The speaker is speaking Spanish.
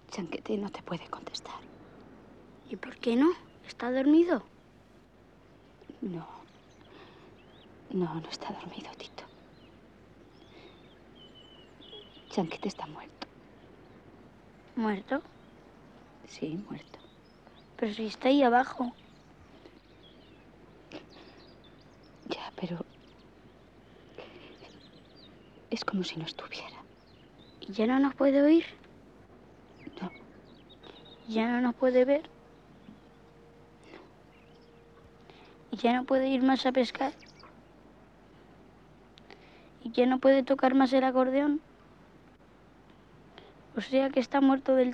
Chanquete no te puede contestar. ¿Y por qué no? ¿Está dormido? No. No está dormido, Tito. Chanquete está muerto. ¿Muerto? Sí, muerto. Pero si está ahí abajo. Ya, pero... es como si no estuviera. ¿Y ya no nos puede oír? No. ¿Ya no nos puede ver? ¿Y ya no puede ir más a pescar? ¿Y ya no puede tocar más el acordeón? O sea que está muerto del